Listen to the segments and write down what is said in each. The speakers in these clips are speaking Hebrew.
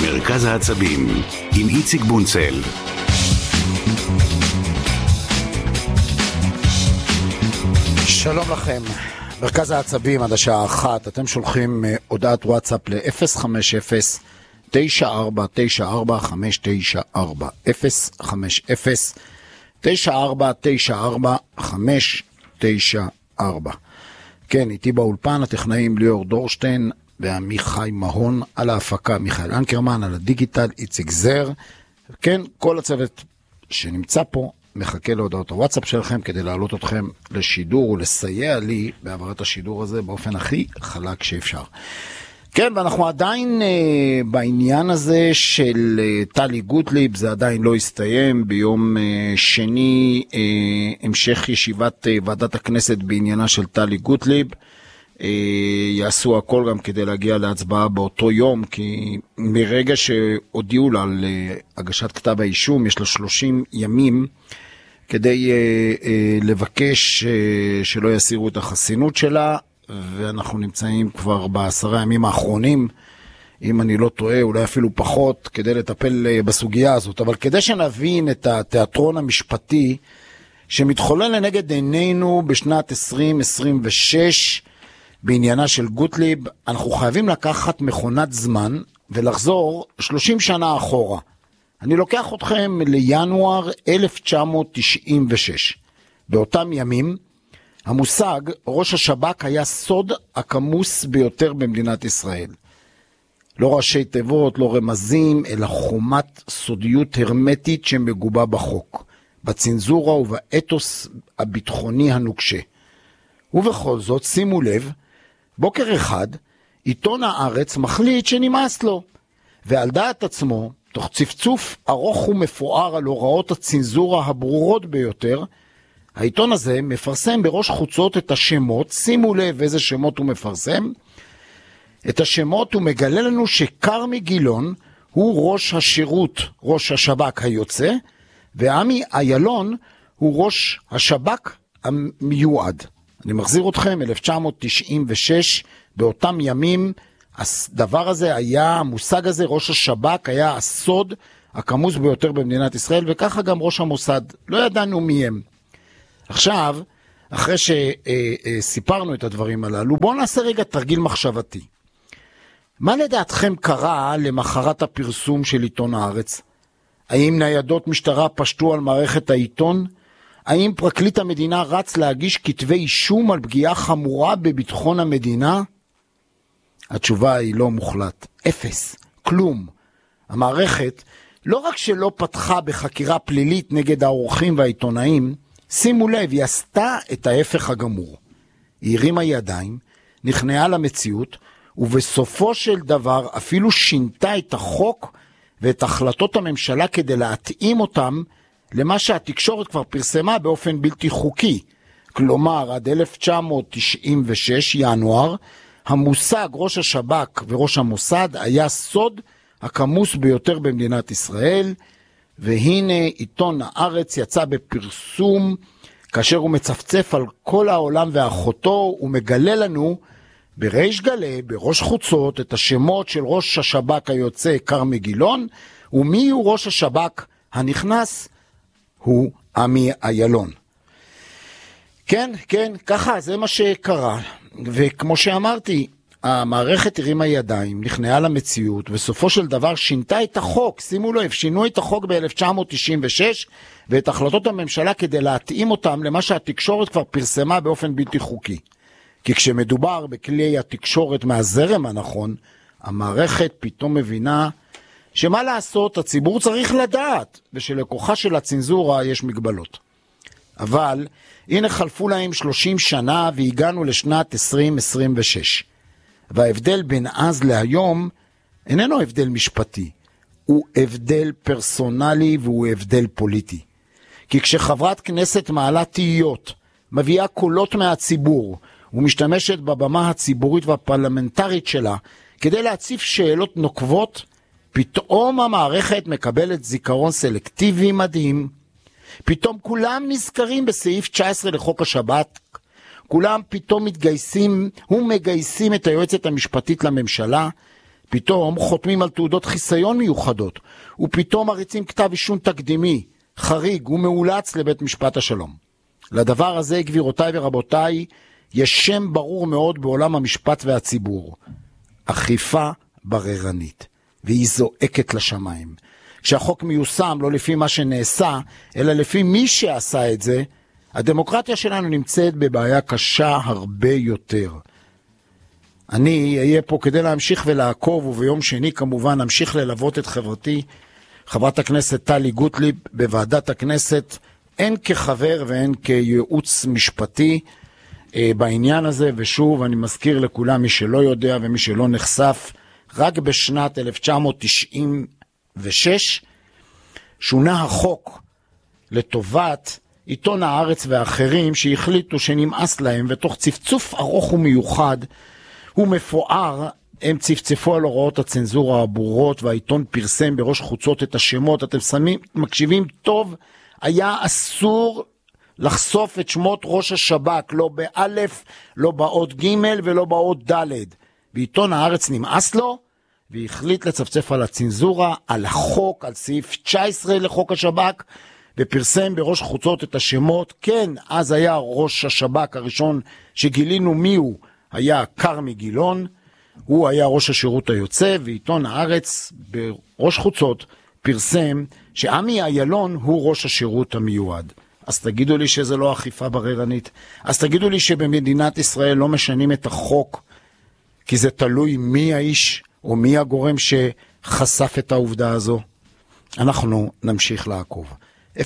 מרכז העצבים עם איציק בונצל. שלום לכם, מרכז העצבים עד השעה 1. אתם שולחים הודעת וואטסאפ ל-050-9494-594 050-9494-594. כן, איתי באולפן הטכנאים ליאור דורשטיין ועמיחי מהון, על ההפקה מיכאל אנקרמן, על הדיגיטל איציק זר. כן, כל הצוות שנמצא פה מחכה להודעות הוואטסאפ שלכם כדי להעלות אתכם לשידור ולסייע לי בעברת השידור הזה באופן הכי חלק שאפשר. כן, ואנחנו עדיין בעניין הזה של טלי גוטליב, זה עדיין לא הסתיים. ביום שני המשך ישיבת ועדת הכנסת בעניינה של טלי גוטליב. יעשו הכל גם כדי להגיע להצבעה באותו יום, כי מרגע שהודיעו לה על הגשת כתב האישום, יש לה 30 ימים כדי לבקש שלא יסירו את החסינות שלה, ואנחנו נמצאים כבר ב10 ימים האחרונים, אם אני לא טועה, אולי אפילו פחות, כדי לטפל בסוגיה הזאת. אבל כדי שנבין את התיאטרון המשפטי שמתחולל לנגד עינינו בשנת 2026, בעניינה של גוטליב, אנחנו חייבים לקחת מכונת זמן ולחזור 30 שנה אחורה. אני לוקח אתכם לינואר 1996. באותם ימים, המושג ראש השב"כ היה סוד הכמוס ביותר במדינת ישראל. לא ראשי תיבות, לא רמזים, אלא חומת סודיות הרמטית שמגובה בחוק, בצנזורה ובאתוס הביטחוני הנוקשה. ובכל זאת, שימו לב, בוקר אחד, עיתון הארץ מחליט שנמאס לו, ועל דעת עצמו, תוך צפצוף ארוך ומפואר על הוראות הצנזורה הברורות ביותר, העיתון הזה מפרסם בראש חוצות את השמות. שימו לב איזה שמות הוא מפרסם. את השמות הוא מגלה לנו שקרמי גילון הוא ראש השירות, ראש השב"כ היוצא, ועמי איילון הוא ראש השב"כ המיועד. אני מחזיר אתכם, 1996, באותם ימים, הדבר הזה היה, המושג הזה, ראש השב"כ, היה הסוד הכמוס ביותר במדינת ישראל, וככה גם ראש המוסד. לא ידענו מי הם. עכשיו, אחרי שסיפרנו את הדברים הללו, בואו נעשה רגע תרגיל מחשבתי. מה לדעתכם קרה למחרת הפרסום של עיתון הארץ? האם ניידות משטרה פשטו על מערכת העיתון? האם פרקליט המדינה רץ להגיש כתבי אישום על פגיעה חמורה בביטחון המדינה? התשובה היא לא מוחלט. אפס. כלום. המערכת לא רק שלא פתחה בחקירה פלילית נגד האורחים והעיתונאים, שימו לב, היא עשתה את ההפך הגמור. היא הרימה ידיים, נכנעה למציאות, ובסופו של דבר אפילו שינתה את החוק ואת החלטות הממשלה כדי להתאים אותם למה שהתקשורת כבר פרסמה באופן בלתי חוקי. כלומר, עד 1996, ינואר, המושג ראש השב"כ וראש המוסד היה סוד הכמוס ביותר במדינת ישראל, והנה עיתון הארץ יצא בפרסום, כאשר הוא מצפצף על כל העולם ואחותו, הוא מגלה לנו בריש גלי, בראש חוצות, את השמות של ראש השב"כ היוצא קרמי גילון, ומי הוא ראש השב"כ הנכנס? הוא עמי איילון. כן, ככה, זה מה שקרה. וכמו שאמרתי, המערכת הרימה ידיים, נכנעה למציאות, בסופו של דבר שינתה את החוק. שימו לב, שינו את החוק ב-1996, ואת החלטות הממשלה כדי להתאים אותם למה שהתקשורת כבר פרסמה באופן בלתי חוקי. כי כשמדובר בכלי התקשורת מהזרם הנכון, המערכת פתאום מבינה שמה לעשות, הציבור צריך לדעת, ושלכוחה של הצנזורה יש מגבלות. אבל הנה חלפו להם 30 שנה והגענו לשנת 2026. וההבדל בין אז להיום איננו הבדל משפטי, הוא הבדל פרסונלי והוא הבדל פוליטי. כי כשחברת כנסת מעלה תהיות, מביאה קולות מהציבור, ומשתמשת בבמה הציבורית והפרלמנטרית שלה, כדי להציף שאלות נוקבות, פתאום המערכת מקבלת זיכרון סלקטיבי מדהים. פתאום כולם נזכרים בסעיף 19 לחוק השב"כ, כולם פתאום מתגייסים ומגייסים את היועצת המשפטית לממשלה, פתאום חותמים על תעודות חיסיון מיוחדות, ופתאום מריצים כתב אישום תקדימי, חריג ומאולץ לבית משפט השלום. לדבר הזה, גבירותיי ורבותיי, יש שם ברור מאוד בעולם המשפט והציבור. אכיפה בררנית, והיא זועקת לשמיים. כשהחוק מיושם לא לפי מה שנעשה, אלא לפי מי שעשה את זה, הדמוקרטיה שלנו נמצאת בבעיה קשה הרבה יותר. אני אהיה פה כדי להמשיך ולעקוב, וביום שני כמובן נמשיך ללוות את חברתי, חברת הכנסת טלי גוטליב, בוועדת הכנסת, הן כחבר והן כייעוץ משפטי בעניין הזה. ושוב, אני מזכיר לכולם, מי שלא יודע ומי שלא נחשף, רק בשנת 1996 שונה החוק לטובת עיתון הארץ ואחרים שהחליטו שנמאס להם, ותוך צפצוף ארוך ומיוחד ומפואר הם צפצפו על הוראות הצנזורה הברורות, והעיתון פרסם בראש חוצות את השמות. אתם מקשיבים טוב, היה אסור לחשוף את שמות ראש השב"כ, לא באלף, לא באות ג' ולא באות ד'. בעיתון הארץ נמאס לו, והחליט לצפצף על הצנזורה, על החוק, על סעיף 19 לחוק השב"כ, ופרסם בראש חוצות את השמות. כן, אז היה ראש השב"כ הראשון שגילינו מיהו, היה קרמי גילון, הוא היה ראש השירות היוצא, ועיתון הארץ בראש חוצות פרסם שעמי איילון הוא ראש השירות המיועד. אז תגידו לי שזה לא אכיפה בררנית? אז תגידו לי שבמדינת ישראל לא משנים את החוק, כי זה תלוי מי האיש או מי הגורם שחשף את העובדה הזו? אנחנו נמשיך לעקוב. 050-9494-594,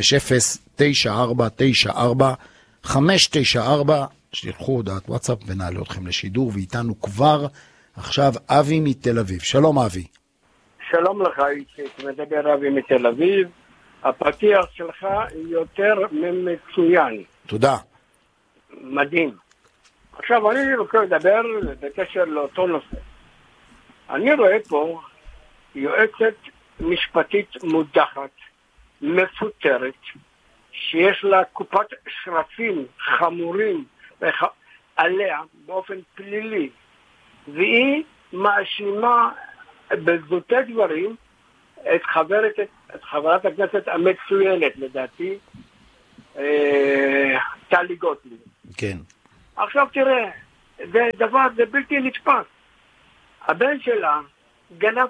שלחו הודעת וואטסאפ ונעלה אתכם לשידור, ואיתנו כבר עכשיו אבי מתל אביב. שלום אבי. שלום לך, מדבר אבי מתל אביב. הפתיח שלך יותר ממצוין. תודה. מדהים. עכשיו אני רוצה לדבר בקשר לאותו נושא. אני רואה פה יועצת משפטית מודחת, מפוטרת, שיש לה קופת שרפים חמורים עליה באופן פלילי, והיא מאשימה בזוטי דברים את חברת הכנסת המצוינת, לדעתי, טלי גוטליב. כן. עכשיו תראה, זה בלתי נתפס. הבן שלה גנב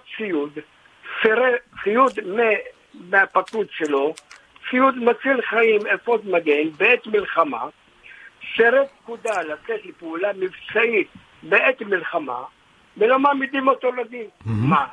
ציוד מהפקוד שלו, ציוד מציל חיים, אפוד מגן, בעת מלחמה, שרת פקודה לצאת לפעולה מבצעית בעת מלחמה, ולא מעמידים אותו לדין. מה,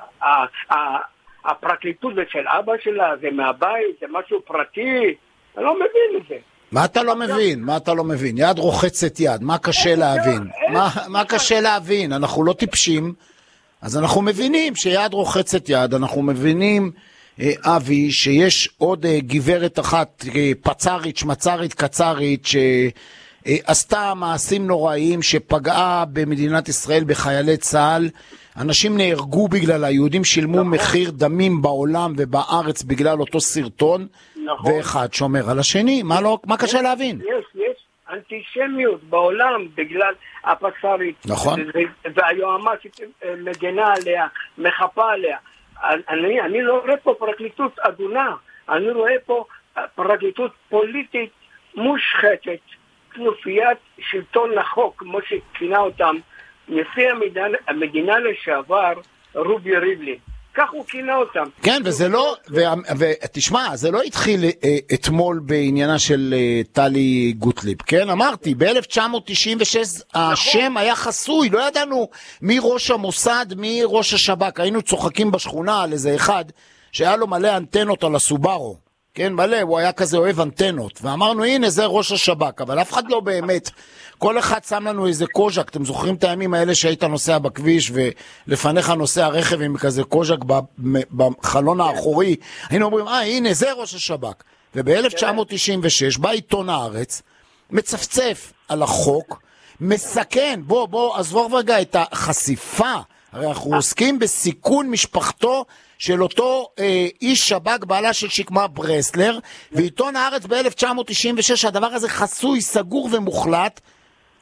הפרקליטות זה של אבא שלה, זה מהבית, זה משהו פרטי? אני לא מבין את זה. מה אתה לא מבין? מה אתה לא מבין? יד רוחצת יד, מה קשה להבין? מה קשה להבין? אנחנו לא טיפשים, אז אנחנו מבינים שיד רוחצת יד, אנחנו מבינים, אבי, שיש עוד גברת אחת, פצרית, שמצרית, קצרית, שעשתה מעשים נוראיים, שפגעה במדינת ישראל בחיילי צה"ל. אנשים נהרגו בגלל, היהודים שילמו מחיר דמים בעולם ובארץ בגלל אותו סרטון, ואחד שומר על השני. מה קשה להבין? יש אנטישמיות בעולם בגלל הפצרית. נכון. והיועמ"שית מגנה עליה, מחפה עליה. אני לא רואה פה פרקליטות אדונה, אני רואה פה פרקליטות פוליטית מושחתת, כנופיית שלטון החוק, כמו שכינה אותם נשיא המדינה לשעבר רובי ריבלין. כך הוא כינה אותם. כן, וזה לא, ותשמע, זה לא התחיל אתמול בעניינה של טלי גוטליב, כן? אמרתי, ב-1996 השם היה חסוי, לא ידענו מי ראש המוסד, מי ראש השב"כ. היינו צוחקים בשכונה על איזה אחד שהיה לו מלא אנטנות על הסובארו, כן, מלא, הוא היה כזה אוהב אנטנות, ואמרנו, הנה זה ראש השב"כ, אבל אף אחד לא באמת. כל אחד שם לנו איזה קוז'ק. אתם זוכרים את הימים האלה שהיית נוסע בכביש ולפניך נוסע רכב עם כזה קוז'ק בחלון האחורי? היינו אומרים, הנה זה ראש השב"כ. וב-1996 בא עיתון הארץ, מצפצף על החוק, מסכן, בוא, עזבור רגע את החשיפה. הרי אנחנו עוסקים בסיכון משפחתו של אותו איש שב"כ בעלה של שקמה ברסלר, ועיתון הארץ ב-1996, הדבר הזה חסוי, סגור ומוחלט,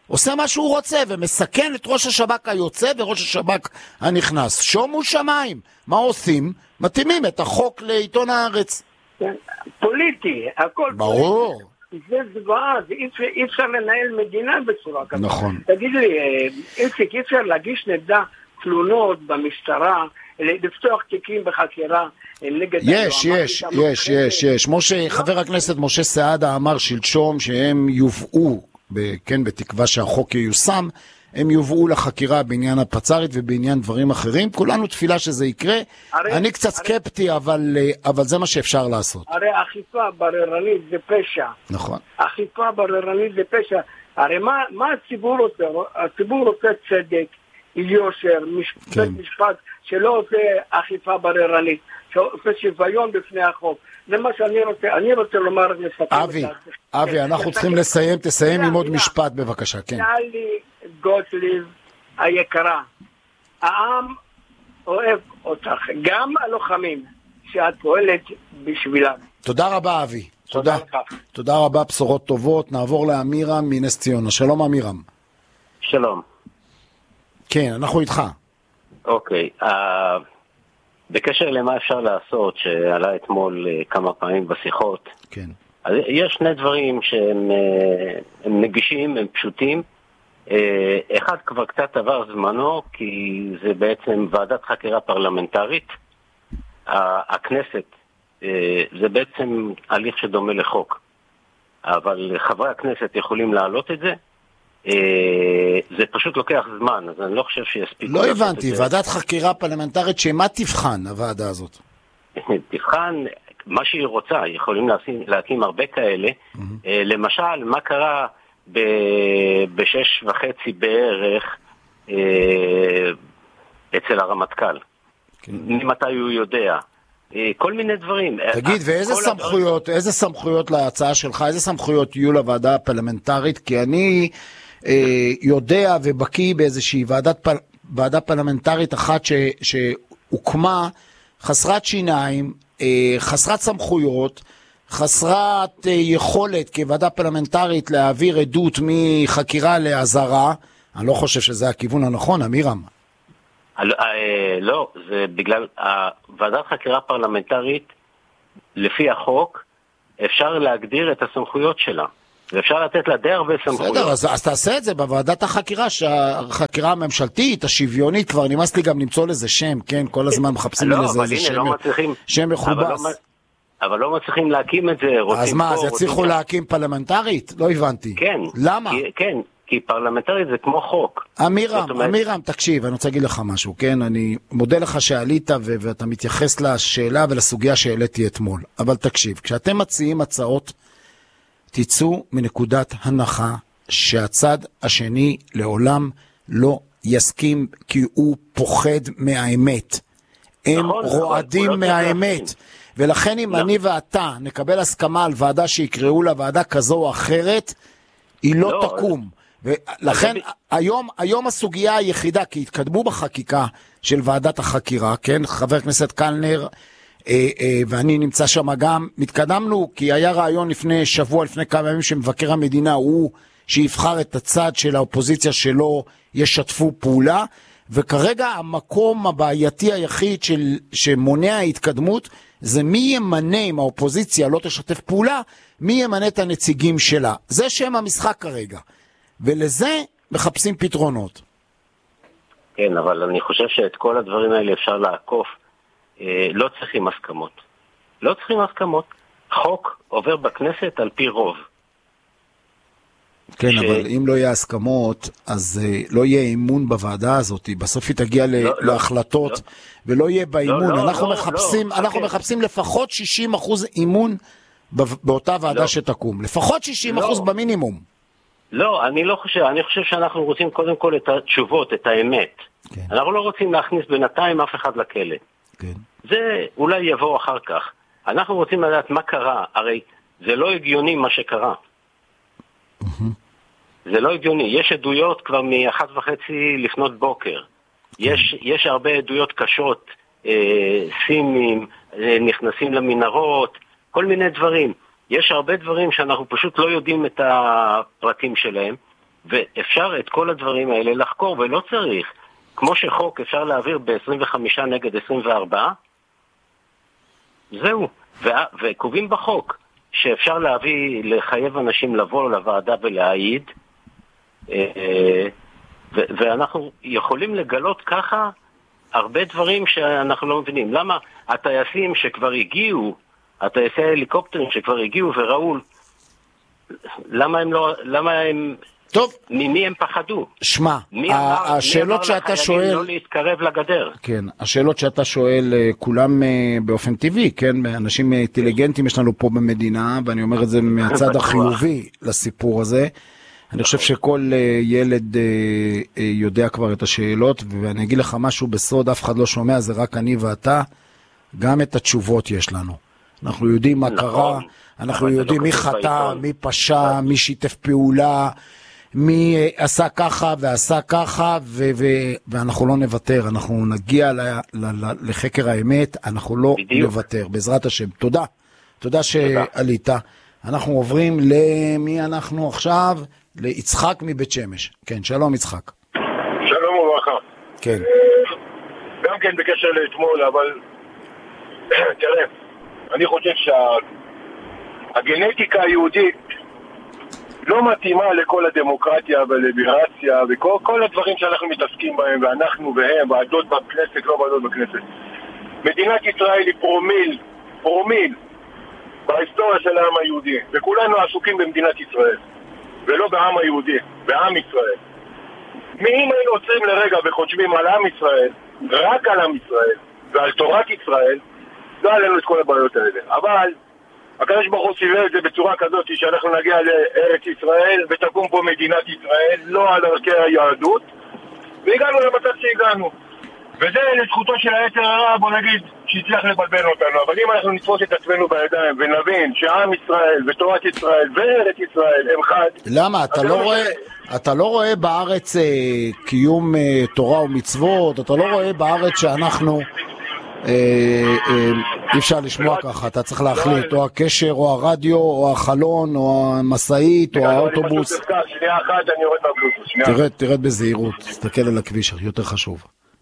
עושה מה שהוא רוצה ומסכן את ראש השב"כ היוצא וראש השב"כ הנכנס. שומו שמיים. מה עושים? מתאימים את החוק לעיתון הארץ. פוליטי, הכל ברור. פוליטי. זה זוועה, אי אפשר לנהל מדינה בצורה כזאת. נכון. תגיד לי, איציק, אי אפשר להגיש נגדה תלונות במשטרה, לפתוח תיקים בחקירה נגד... יש. חבר הכנסת משה סעדה אמר שלשום שהם יובאו, כן, בתקווה שהחוק ייושם, הם יובאו לחקירה בעניין הפצרית ובעניין דברים אחרים. כולנו תפילה שזה יקרה. אני קצת סקפטי, אבל זה מה שאפשר לעשות. הרי אכיפה בררנית זה פשע. נכון. אכיפה בררנית זה פשע. הרי מה הציבור רוצה? הציבור רוצה צדק, יושר, משפט שלא עושה אכיפה בררנית, שעושה שוויון בפני החוק. זה מה שאני רוצה. אני רוצה לומר אבי, אנחנו צריכים לסיים. תסיים עם עוד משפט בבקשה. כן. טלי גוטליב היקרה, העם אוהב אותך, גם הלוחמים שאת פועלת בשבילם. תודה רבה אבי. תודה רבה, בשורות טובות. נעבור לאמירם מנס ציונה. שלום אמירם. שלום. כן, אנחנו איתך. אוקיי, בקשר למה אפשר לעשות, שעלה אתמול כמה פעמים בשיחות, כן. אז יש שני דברים שהם נגישים, הם פשוטים. אחד כבר קצת עבר זמנו, כי זה בעצם ועדת חקירה פרלמנטרית. הכנסת, זה בעצם הליך שדומה לחוק, אבל חברי הכנסת יכולים להעלות את זה. זה פשוט לוקח זמן, אז אני לא חושב שיספיק. לא הבנתי, ועדת חקירה פרלמנטרית שמה תבחן הוועדה הזאת? תבחן מה שהיא רוצה, יכולים להקים הרבה כאלה. למשל, מה קרה ב6:30 בערך אצל הרמטכ"ל? ממתי הוא יודע? כל מיני דברים. תגיד, ואיזה סמכויות להצעה שלך, איזה סמכויות יהיו לוועדה הפרלמנטרית? כי אני יודע ובקיא באיזושהי ועדה פרלמנטרית אחת שהוקמה, חסרת שיניים, חסרת סמכויות, חסרת יכולת כוועדה פרלמנטרית להעביר עדות מחקירה לאזהרה. אני לא חושב שזה הכיוון הנכון, אמירם. לא, זה בגלל ועדת חקירה פרלמנטרית, לפי החוק, אפשר להגדיר את הסמכויות שלה. ואפשר לתת לה די הרבה סמכויות. בסדר, אז תעשה את זה בוועדת החקירה, שהחקירה הממשלתית, השוויונית, כבר נמאס לי גם למצוא לזה שם, כן? כל הזמן מחפשים לזה איזה שם מכובס. אבל לא מצליחים להקים את זה. אז מה, אז יצליחו להקים פרלמנטרית? לא הבנתי. כן. למה? כן, כי פרלמנטרית זה כמו חוק. אמירם, תקשיב, אני רוצה להגיד לך משהו, כן? אני מודה לך שעלית ואתה מתייחס לשאלה ולסוגיה שהעליתי אתמול. אבל תקשיב, כשאתם מציעים הצעות, תצאו מנקודת הנחה שהצד השני לעולם לא יסכים, כי הוא פוחד מהאמת. הם רועדים מהאמת. ולכן אם אני ואתה נקבל הסכמה על ועדה שיקראו לה ועדה כזו או אחרת, היא לא תקום. ולכן היום הסוגיה היחידה, כי התקדמו בחקיקה של ועדת החקירה, כן, חבר הכנסת קלנר ואני נמצא שם גם, מתקדמנו, כי היה רעיון לפני שבוע, לפני כמה ימים, שמבקר המדינה הוא שיבחר את הצד של האופוזיציה שלו, ישתפו פעולה, וכרגע המקום הבעייתי היחיד שמונע ההתקדמות, זה מי ימנה, אם האופוזיציה לא תשתף פעולה, מי ימנה את הנציגים שלה. זה שם המשחק כרגע. ולזה מחפשים פתרונות. כן, אבל אני חושב שאת כל הדברים האלה אפשר לעקוף. לא צריכים הסכמות. לא צריכים הסכמות. חוק עובר בכנסת על פי רוב. כן, אבל אם לא יהיה הסכמות, אז לא יהיה אימון בוועדה הזאת. בסוף היא תגיע להחלטות, ולא יהיה באימון. אנחנו מחפשים לפחות 60% אימון באותה ועדה שתקום. לפחות 60% במינימום. לא, אני לא חושב. אני חושב שאנחנו רוצים קודם כל את התשובות, את האמת. אנחנו לא רוצים להכניס בינתיים אף אחד לכלא. זה אולי יבוא אחר כך. אנחנו רוצים לדעת מה קרה. הרי זה לא הגיוני מה שקרה. זה לא הגיוני. יש עדויות כבר מ1:30 לפנות בוקר. יש הרבה עדויות קשות, סימים, נכנסים למנהרות, כל מיני דברים. יש הרבה דברים שאנחנו פשוט לא יודעים את הפרטים שלהם, ואפשר את כל הדברים האלה לחקור, ולא צריך. כמו שחוק אפשר להעביר ב-25 נגד 24, זהו. וקובעים בחוק שאפשר לחייב אנשים לבוא לוועדה ולהעיד, ואנחנו יכולים לגלות ככה הרבה דברים שאנחנו לא מבינים. למה הטייסים שכבר הגיעו, הטייסי ההליקופטרים שכבר הגיעו וראו, למה הם טוב. ממי הם פחדו? שמע, השאלות שאתה שואל... לא להתקרב לגדר. כן, השאלות שאתה שואל, כולם באופן טבעי, כן? אנשים אינטליגנטים יש לנו פה במדינה, ואני אומר את זה מהצד החיובי לסיפור הזה. אני חושב שכל ילד יודע כבר את השאלות, ואני אגיד לך משהו בסוד, אף אחד לא שומע, זה רק אני ואתה. גם את התשובות יש לנו. אנחנו יודעים מה קרה, אנחנו יודעים מי חטא, מי פשע, מי שיתף פעולה, מי עשה ככה ועשה ככה, ואנחנו לא נוותר, אנחנו נגיע לחקר האמת, אנחנו לא נוותר, בעזרת השם. תודה, תודה שעלית. אנחנו עוברים למי אנחנו עכשיו? ליצחק מבית שמש. כן, שלום יצחק. שלום וברכה. כן. גם כן בקשר לאתמול, אבל תראה, אני חושב שהגנטיקה היהודית לא מתאימה לכל הדמוקרטיה ולליברציה וכל הדברים שאנחנו מתעסקים בהם, ואנחנו והם, ועדות בכנסת, לא ועדות בכנסת. מדינת ישראל היא פרומיל בהיסטוריה של העם היהודי, וכולנו עסוקים במדינת ישראל, ולא בעם היהודי, בעם ישראל. אם היינו עוצרים לרגע וחושבים על עם ישראל, רק על עם ישראל, ועל תורת ישראל, לא עלינו את כל הבעיות האלה. אבל הקדוש ברוך הוא סילל את זה בצורה כזאת שאנחנו נגיע לארץ ישראל ותקום פה מדינת ישראל, לא על ערכי היהדות, והגענו למצב שהגענו. וזה לזכותו של היצר הרע, בוא נגיד, שהצליח לבלבל אותנו. אבל אם אנחנו נתפוס את עצמנו בידיים ונבין שעם ישראל ותורת ישראל וארץ ישראל הם חד... למה? אתה לא רואה בארץ קיום תורה ומצוות? אתה לא רואה בארץ שאנחנו... אי אפשר לשמוע ככה, אתה צריך להחליט, או הקשר, או הרדיו, או החלון, או המסעית, או האוטובוס. שנייה אחת, אני יורד מהבלוטוס. תרד בזהירות, תסתכל על הכביש, יותר חשוב.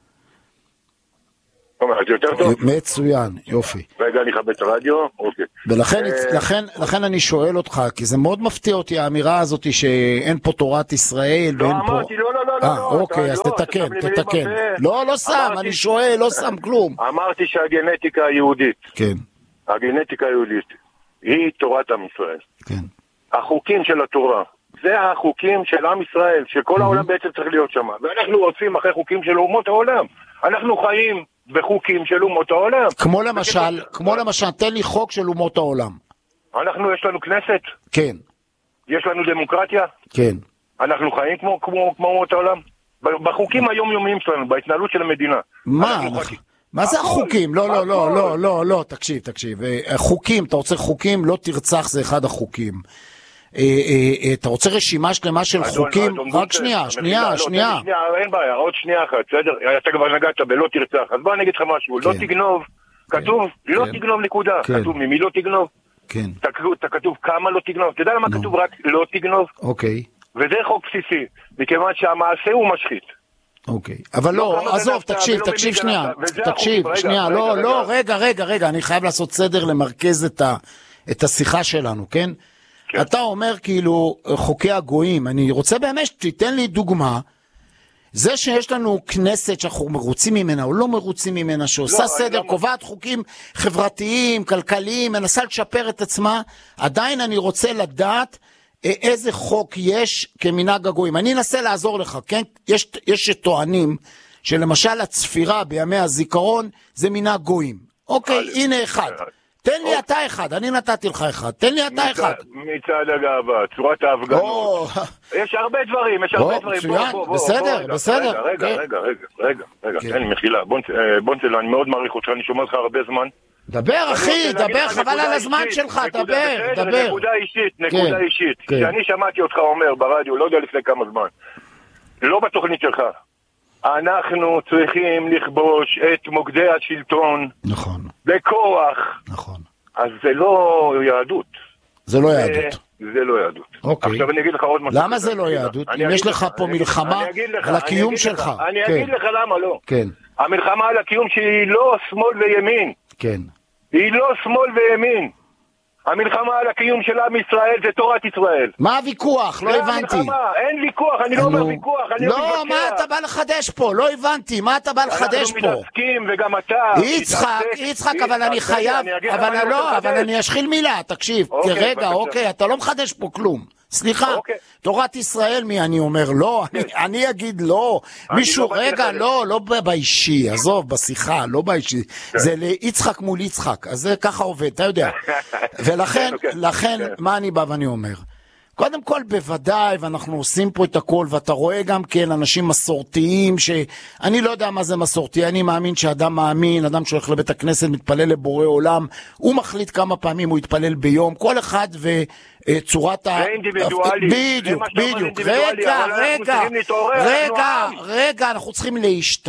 זה יותר טוב? מצוין, יופי. רגע, אני אכבד את הרדיו, אוקיי. ולכן אני שואל אותך, כי זה מאוד מפתיע אותי האמירה הזאת שאין פה תורת ישראל ואין פה... לא אמרתי, לא. אוקיי, אז תתקן. לא שם, אני שואל, לא שם כלום. אמרתי שהגנטיקה היהודית, כן. הגנטיקה היהודית, היא תורת עם ישראל. כן. החוקים של התורה, זה החוקים של עם ישראל, שכל העולם בעצם צריך להיות שם. ואנחנו רוצים אחרי חוקים של אומות העולם. אנחנו חיים בחוקים של אומות העולם. כמו למשל, תן לי חוק של אומות העולם. יש לנו כנסת? כן. יש לנו דמוקרטיה? כן. אנחנו חיים כמו אומות העולם? בחוקים היומיומיים שלנו, בהתנהלות של המדינה. מה זה החוקים? לא, תקשיב. חוקים, אתה רוצה חוקים, לא תרצח, זה אחד החוקים. אתה רוצה רשימה שלמה של חוקים? רק שנייה. אין בעיה, עוד שנייה אחת, בסדר? אתה כבר נגעת בלא תרצח, אז בוא אני אגיד לך משהו, לא תגנוב, כתוב לא תגנוב נקודה, כתוב ממי לא תגנוב, כתוב כמה לא תגנוב, אתה יודע למה כתוב רק לא תגנוב? אוקיי. וזה חוק בסיסי, מכיוון שהמעשה הוא משחית. אוקיי, אבל לא, עזוב, תקשיב שנייה, לא, רגע, אני חייב לעשות סדר למרכז את השיחה שלנו, כן? אתה אומר כאילו חוקי הגויים, אני רוצה באמת שתיתן לי דוגמה, זה שיש לנו כנסת שאנחנו מרוצים ממנה או לא מרוצים ממנה, שעושה סדר, קובעת חוקים חברתיים, כלכליים, מנסה לשפר את עצמה, עדיין אני רוצה לדעת איזה חוק יש כמנהג הגויים. אני אנסה לעזור לך, כן? יש שטוענים שלמשל הצפירה בימי הזיכרון זה מנהג גויים. אוקיי, הנה אחד. תן לי אתה אחד, אני נתתי לך אחד, תן לי אתה אחד. מצד הגאווה, צורת ההפגנות. יש הרבה דברים. בסדר. רגע, תן לי מחילה. בונצל, אני מאוד מעריך אותך, אני שומע לך הרבה זמן. דבר אחי, דבר, חבל על הזמן שלך, דבר. נקודה אישית. כשאני שמעתי אותך אומר ברדיו, לא יודע לפני כמה זמן, לא בתוכנית שלך, אנחנו צריכים לכבוש את מוקדי השלטון. נכון. בכוח. נכון. אז זה לא יהדות. זה לא יהדות. זה לא יהדות. אוקיי. עכשיו אני אגיד לך עוד משהו. למה זה לא יהדות? אם יש לך פה מלחמה על הקיום שלך. אני אגיד לך למה לא. כן. המלחמה על הקיום שהיא לא שמאל וימין. כן. היא לא שמאל וימין. המלחמה על הקיום של עם ישראל זה תורת ישראל. מה הוויכוח? לא הבנתי. אין ויכוח, אני לא אומר ויכוח, אני לא מתווכח. לא, מה אתה בא לחדש פה? לא הבנתי, מה אתה בא לחדש פה? אנחנו מתעסקים וגם אתה... יצחק, אבל אני חייב, אבל אני אשחיל מילה, תקשיב. רגע, אוקיי, אתה לא מחדש פה כלום. סליחה, תורת ישראל מי אני אומר? לא, אני אגיד לא. מישהו, רגע, לא באישי, עזוב, בשיחה, לא באישי. זה ליצחק מול יצחק, אז זה ככה עובד, אתה יודע. ולכן, מה אני בא ואני אומר? קודם כל בוודאי, ואנחנו עושים פה את הכל, ואתה רואה גם כן אנשים מסורתיים, שאני לא יודע מה זה מסורתי, אני מאמין שאדם מאמין, אדם שהולך לבית הכנסת, מתפלל לבורא עולם, הוא מחליט כמה פעמים הוא יתפלל ביום, כל אחד וצורת זה אינדיבידואלי. בדיוק. רגע, אנחנו צריכים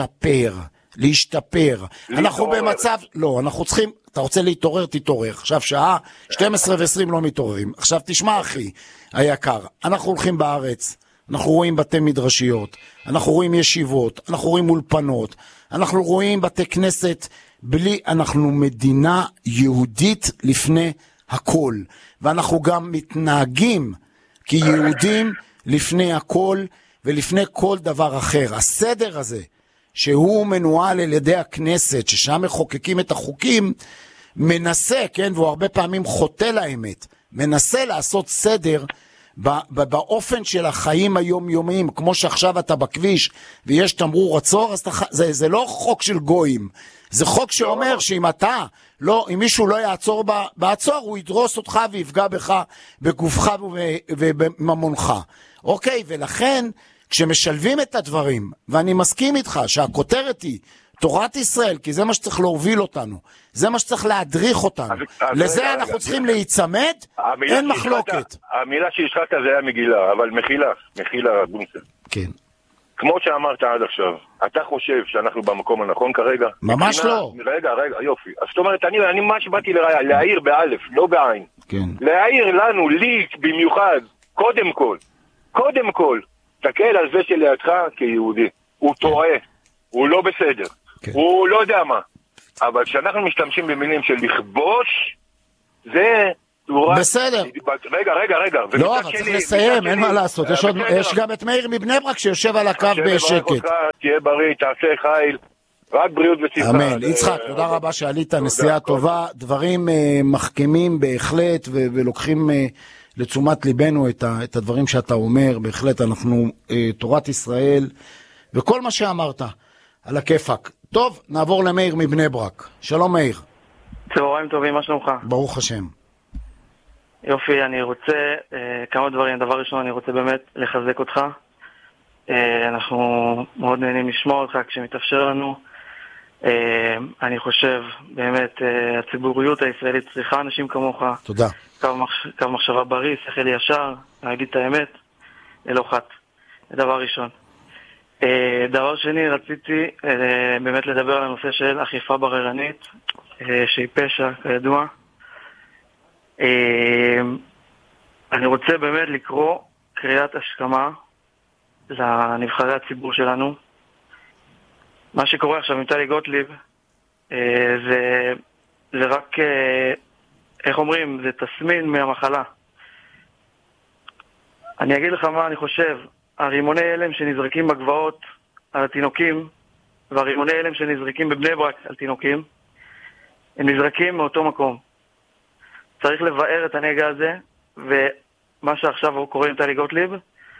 להשתפר. אנחנו במצב, לא, אנחנו צריכים, אתה רוצה להתעורר, תתעורר. עכשיו שעה 12:20 לא מתעוררים. עכשיו תשמע אחי היקר, אנחנו הולכים בארץ, אנחנו רואים בתי מדרשיות, אנחנו רואים ישיבות, אנחנו רואים אולפנות, אנחנו רואים בתי כנסת, אנחנו מדינה יהודית לפני הכל, ואנחנו גם מתנהגים כיהודים לפני הכל ולפני כל דבר אחר. הסדר הזה שהוא מנוהל על ידי הכנסת, ששם מחוקקים את החוקים, מנסה, כן, והוא הרבה פעמים חוטא לאמת, מנסה לעשות סדר באופן של החיים היומיומיים, כמו שעכשיו אתה בכביש ויש תמרור עצור, אז זה לא חוק של גויים, זה חוק שאומר שאם אם מישהו לא יעצור בעצור, הוא ידרוס אותך ויפגע בך בגופך ובממונך. אוקיי, ולכן כשמשלבים את הדברים, ואני מסכים איתך שהכותרת היא תורת ישראל, כי זה מה שצריך להוביל אותנו, זה מה שצריך להדריך אותנו, לזה אנחנו צריכים להיצמד, אין מחלוקת. המילה שהשחקת זה היה מגילה, אבל מחילה בונסל. כן. כמו שאמרת עד עכשיו, אתה חושב שאנחנו במקום הנכון כרגע? ממש לא. רגע, יופי. אז זאת אומרת, אני מה שבאתי להעיר באלף, לא בעין. כן. להעיר לנו, לי במיוחד, קודם כל, תקל על זה שלידך כיהודי. הוא טועה, הוא לא בסדר, הוא לא יודע מה. אבל כשאנחנו משתמשים במילים של לכבוש, זה... בסדר. רגע. לא, אבל צריך לסיים, אין מה לעשות. יש גם את מאיר מבני ברק שיושב על הקו בשקט. תהיה בריא, תעשה חיל, רק בריאות ושמחה. אמן. יצחק, תודה רבה שעלית, נסיעה טובה. דברים מחכימים בהחלט ולוקחים לתשומת ליבנו את הדברים שאתה אומר. בהחלט אנחנו תורת ישראל וכל מה שאמרת על הכיפק. טוב, נעבור למאיר מבני ברק. שלום מאיר. צהריים טובים, מה שלומך? ברוך השם. יופי, אני רוצה כמה דברים. דבר ראשון, אני רוצה באמת לחזק אותך. אנחנו מאוד נהנים לשמוע אותך כשמתאפשר לנו. אני חושב, באמת, הציבוריות הישראלית צריכה אנשים כמוך. תודה. קו מחשבה בריא, שכל ישר, להגיד את האמת, ללא חת. זה דבר ראשון. דבר שני, רציתי באמת לדבר על הנושא של אכיפה בררנית, שהיא פשע, כידוע. אני רוצה באמת לקרוא קריאת השכמה לנבחרי הציבור שלנו. מה שקורה עכשיו עם טלי גוטליב זה רק, איך אומרים, זה תסמין מהמחלה. אני אגיד לך מה אני חושב. הרימוני הלם שנזרקים בגבעות על התינוקים והרימוני הלם שנזרקים בבני ברק על תינוקים, הם נזרקים מאותו מקום. צריך לבאר את הנגע הזה, ומה שעכשיו קורה עם טלי גוטליב,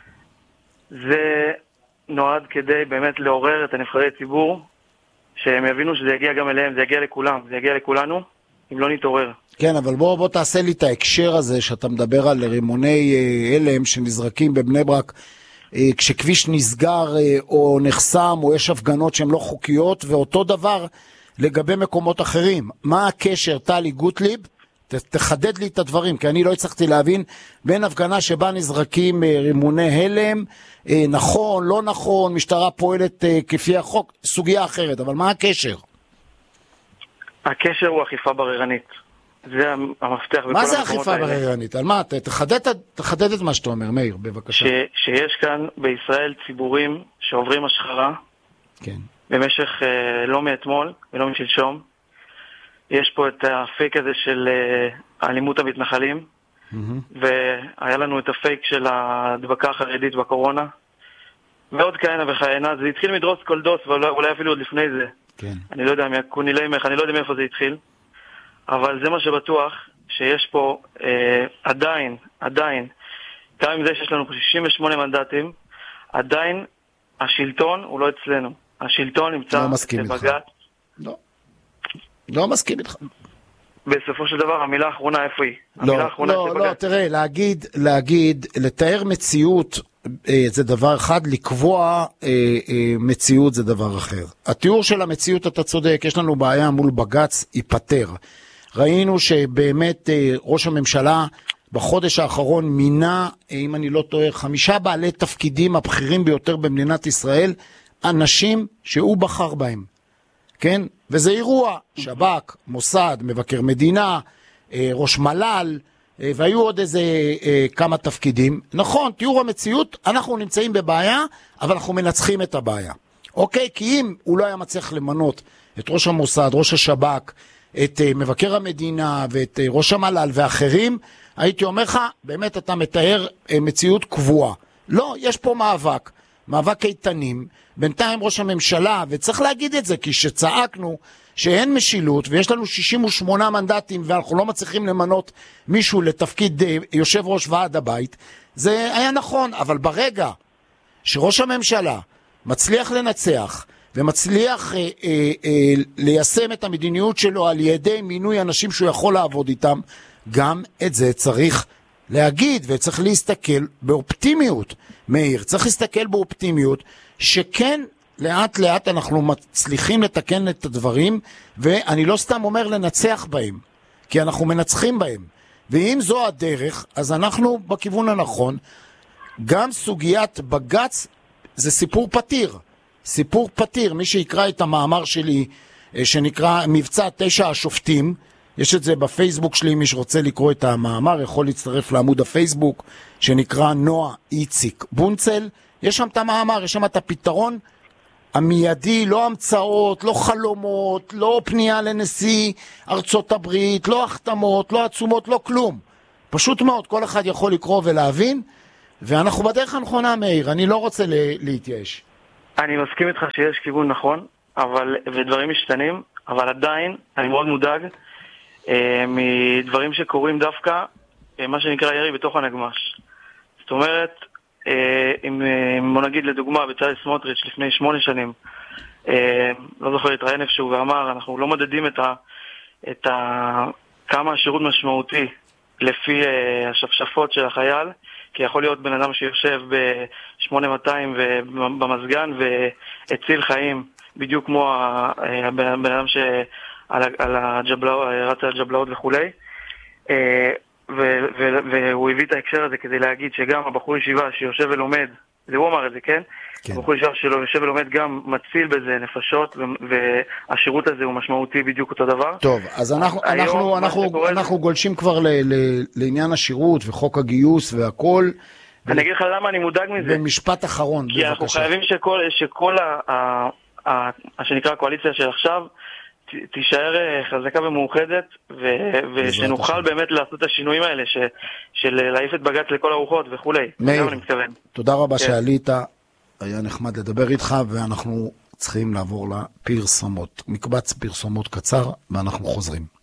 זה נועד כדי באמת לעורר את הנבחרי ציבור, שהם יבינו שזה יגיע גם אליהם, זה יגיע לכולם, זה יגיע לכולנו, אם לא נתעורר. כן, אבל בוא תעשה לי את ההקשר הזה, שאתה מדבר על רימוני הלם שנזרקים בבני ברק, כשכביש נסגר או נחסם, או יש הפגנות שהן לא חוקיות, ואותו דבר לגבי מקומות אחרים. מה הקשר, טלי גוטליב? תחדד לי את הדברים, כי אני לא הצלחתי להבין בין הפגנה שבה נזרקים רימוני הלם, נכון, לא נכון, משטרה פועלת כפי החוק, סוגיה אחרת, אבל מה הקשר? הקשר הוא אכיפה בררנית. זה המפתח. מה זה אכיפה בררנית? על מה? תחדד את מה שאתה אומר, מאיר, בבקשה. שיש כאן בישראל ציבורים שעוברים השחרה, כן. במשך לא מאתמול ולא משלשום. יש פה את הפייק הזה של אלימות המתנחלים, והיה לנו את הפייק של ההדבקה החרדית בקורונה, ועוד כהנה וכהנה. זה התחיל מדרוס קולדוס, ואולי אפילו עוד לפני זה. כן. אני לא יודע, אני לא יודע מאיפה זה התחיל, אבל זה מה שבטוח, שיש פה עדיין, גם עם זה שיש לנו פה 68 מנדטים, עדיין השלטון הוא לא אצלנו. השלטון נמצא בבג"ץ. לא מסכים איתך. בסופו של דבר, המילה האחרונה איפה היא? לא, תראה, לתאר מציאות זה דבר אחד, לקבוע מציאות זה דבר אחר. התיאור של המציאות, אתה צודק, יש לנו בעיה מול בג"ץ, ייפטר. ראינו שבאמת ראש הממשלה בחודש האחרון מינה, אם אני לא טועה, 5 בעלי תפקידים הבכירים ביותר במדינת ישראל, אנשים שהוא בחר בהם. כן? וזה אירוע, שב"כ, מוסד, מבקר מדינה, ראש מל"ל, והיו עוד איזה כמה תפקידים. נכון, תיאור המציאות, אנחנו נמצאים בבעיה, אבל אנחנו מנצחים את הבעיה. אוקיי? כי אם הוא לא היה מצליח למנות את ראש המוסד, ראש השב"כ, את מבקר המדינה ואת ראש המל"ל ואחרים, הייתי אומר לך, באמת אתה מתאר מציאות קבועה. לא, יש פה מאבק איתנים. בינתיים ראש הממשלה, וצריך להגיד את זה, כי שצעקנו שאין משילות, ויש לנו 68 מנדטים, ואנחנו לא מצליחים למנות מישהו לתפקיד יושב ראש ועד הבית, זה היה נכון, אבל ברגע שראש הממשלה מצליח לנצח, ומצליח ליישם את המדיניות שלו על ידי מינוי אנשים שהוא יכול לעבוד איתם, גם את זה צריך להגיד, וצריך להסתכל באופטימיות, מאיר, צריך להסתכל באופטימיות, שכן לאט לאט אנחנו מצליחים לתקן את הדברים, ואני לא סתם אומר לנצח בהם, כי אנחנו מנצחים בהם, ואם זו הדרך, אז אנחנו בכיוון הנכון. גם סוגיית בג"ץ זה סיפור פתיר, מי שיקרא את המאמר שלי, שנקרא מבצע 9 השופטים, יש את זה בפייסבוק שלי, מי שרוצה לקרוא את המאמר יכול להצטרף לעמוד הפייסבוק שנקרא נועה איציק בונצל. יש שם את המאמר, יש שם את הפתרון המיידי, לא המצאות, לא חלומות, לא פנייה לנשיא ארצות הברית, לא החתמות, לא עצומות, לא כלום. פשוט מאוד, כל אחד יכול לקרוא ולהבין, ואנחנו בדרך הנכונה, מאיר, אני לא רוצה להתייאש. אני מסכים איתך שיש כיוון נכון, ודברים משתנים, אבל עדיין אני מאוד מודאג מדברים שקורים דווקא, מה שנקרא ירי בתוך הנגמש. זאת אומרת, אם בוא נגיד לדוגמה בצלאל סמוטריץ' לפני 8 שנים, לא זוכר התראיין איפשהו ואמר, אנחנו לא מדדים כמה השירות משמעותי לפי השפשפות של החייל, כי יכול להיות בן אדם שיושב ב-8200 במסגן והציל חיים, בדיוק כמו הבן אדם על הג'בלאות וכולי, והוא הביא את ההקשר הזה כדי להגיד שגם הבחור ישיבה שיושב ולומד, זה הוא אמר את זה, כן? הבחור ישיבה שלו יושב ולומד גם מציל בזה נפשות, והשירות הזה הוא משמעותי בדיוק אותו דבר. טוב, אז אנחנו גולשים כבר לעניין השירות וחוק הגיוס והכל. אני אגיד לך למה אני מודאג מזה. במשפט אחרון, כי אנחנו חייבים שכל שנקרא הקואליציה של עכשיו תישאר חזקה ומאוחדת, ושנוכל באמת לעשות את השינויים האלה, של להעיף את בג"ץ לכל הרוחות וכולי. מאיר, תודה רבה שעלית, היה נחמד לדבר איתך, ואנחנו צריכים לעבור לפרסומות. מקבץ פרסומות קצר, ואנחנו חוזרים.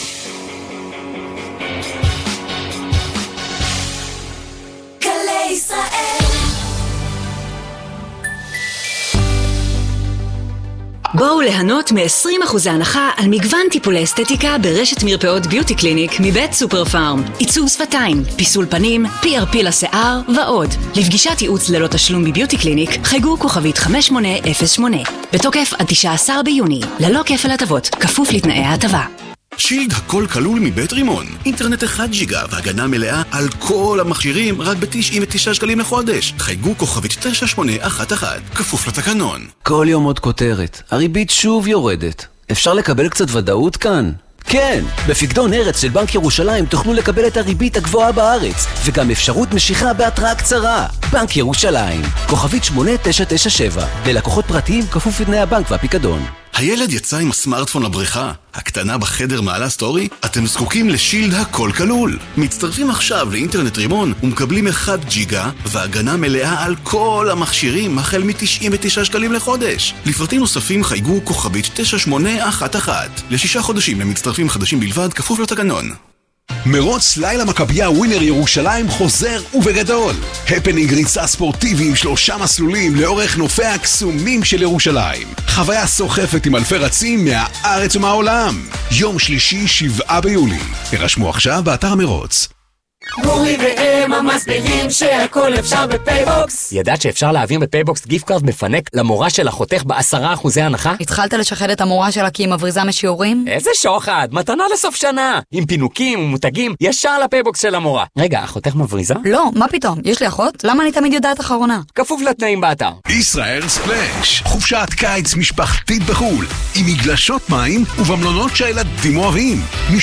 בואו ליהנות מ-20% הנחה על מגוון טיפולי אסתטיקה ברשת מרפאות ביוטי קליניק מבית סופר פארם. עיצוב שפתיים, פיסול פנים, PRP לשיער ועוד. לפגישת ייעוץ ללא תשלום בביוטי קליניק, חייגו כוכבית 5808. בתוקף עד 19 ביוני, ללא כפל הטבות, כפוף לתנאי ההטבה. שילד הכל כלול מבית רימון. אינטרנט 1 ג'יגה והגנה מלאה על כל המכשירים רק ב-99 שקלים לחודש. חייגו כוכבית 9811. כפוף לתקנון. כל יום עוד כותרת. הריבית שוב יורדת. אפשר לקבל קצת ודאות כאן? כן, בפקדון ארץ של בנק ירושלים תוכלו לקבל את הריבית הגבוהה בארץ, וגם אפשרות משיכה בהתראה קצרה. בנק ירושלים, כוכבית 8997, ללקוחות פרטיים כפוף לתנאי הבנק והפיקדון. הילד יצא עם הסמארטפון לבריכה, הקטנה בחדר מעלה סטורי, אתם זקוקים לשילד הכל כלול. מצטרפים עכשיו לאינטרנט רימון ומקבלים 1 ג'יגה והגנה מלאה על כל המכשירים החל מ-99 שקלים לחודש. לפרטים נוספים חייגו כוכבית 9811. ל6 חודשים למצטרפים חדשים בלבד כפוף לתקנון. מרוץ לילה מכבייה ווינר ירושלים חוזר ובגדול. הפנינג ריצה ספורטיבי עם 3 מסלולים לאורך נופי הקסומים של ירושלים. חוויה סוחפת עם אלפי רצים מהארץ ומהעולם. יום שלישי 7 ביולי. הרשמו עכשיו באתר המרוץ. גורי והם המסבירים שהכל אפשר בפייבוקס. ידעת שאפשר להעביר בפייבוקס גיפט קארד מפנק למורה של אחותך ב10% הנחה? התחלת לשחד את המורה שלה כי היא מבריזה משיעורים? איזה שוחד, מתנה לסוף שנה. עם פינוקים ומותגים ישר לפייבוקס של המורה. רגע, אחותך מבריזה? לא, מה פתאום? יש לי אחות? למה אני תמיד יודעת אחרונה? כפוף לתנאים באתר. ישראל ספלאש, חופשת קיץ משפחתית בחול, עם מגלשות מים ובמלונות שהילדים אוהבים,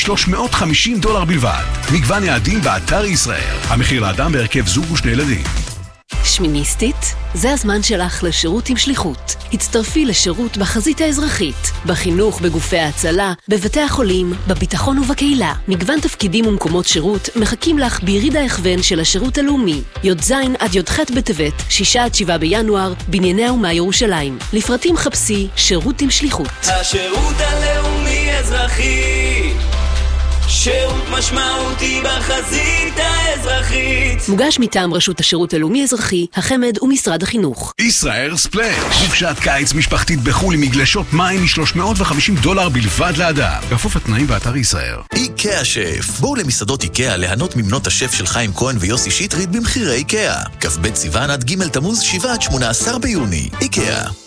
$350 בלבד. מגוון יעדים באתר ישראל. המחיר לאדם בהרכב זוג ושני ילדים. שמיניסטית, זה הזמן שלך לשירות עם שליחות. הצטרפי לשירות בחזית האזרחית, בחינוך, בגופי ההצלה, בבתי החולים, בביטחון ובקהילה. מגוון תפקידים ומקומות שירות מחכים לך ביריד ההכוון של השירות הלאומי. י"ז עד י"ח בטבת, 6 עד 7 בינואר, בנייני האומה ירושלים. לפרטים חפשי שירות עם שליחות. השירות הלאומי אזרחי, שירות משמעותי בחזית האזרחית. מוגש מטעם רשות השירות הלאומי אזרחי, החמד ומשרד החינוך. ישראל ספלאש, חופשת קיץ משפחתית בחול עם מגלשות מים $350 בלבד לאדם. כפוף לתנאים באתר ישראל. איקאה שף. בואו למסעדות איקאה ליהנות ממנות השף של חיים כהן ויוסי שטרית במחירי איקאה. כ"ב סיוון עד ג' תמוז 7 עד 18 ביוני. איקאה.